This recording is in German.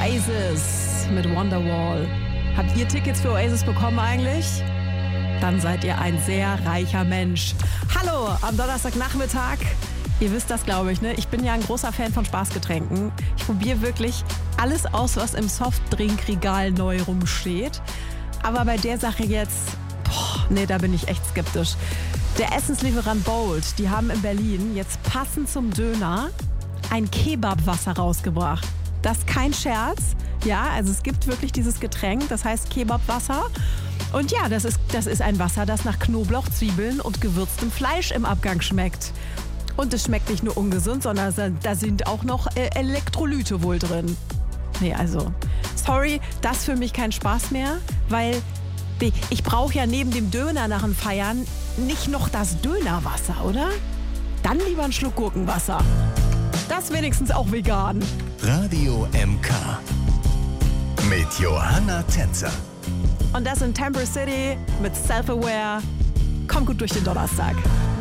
Oasis mit Wonderwall. Habt ihr Tickets für Oasis bekommen eigentlich? Dann seid ihr ein sehr reicher Mensch. Hallo am Donnerstagnachmittag. Ihr wisst das, glaube ich, ne? Ich bin ja ein großer Fan von Spaßgetränken. Ich probiere wirklich alles aus, was im Softdrinkregal neu rumsteht. Aber bei der Sache jetzt, da bin ich echt skeptisch. Der Essenslieferant Bold, die haben in Berlin jetzt passend zum Döner ein Kebabwasser rausgebracht. Das ist kein Scherz. Ja, also es gibt wirklich dieses Getränk, das heißt Kebabwasser. Und ja, das ist ein Wasser, das nach Knoblauch, Zwiebeln und gewürztem Fleisch im Abgang schmeckt. Und es schmeckt nicht nur ungesund, sondern da sind auch noch Elektrolyte wohl drin. Nee, also, sorry, das ist für mich kein Spaß mehr, weil ich brauche ja neben dem Döner nach dem Feiern nicht noch das Dönerwasser, oder? Dann lieber ein Schluck Gurkenwasser. Das wenigstens auch vegan. Radio MK mit Johanna Tänzer. Und das in Temper City mit Self-Aware. Kommt gut durch den Donnerstag.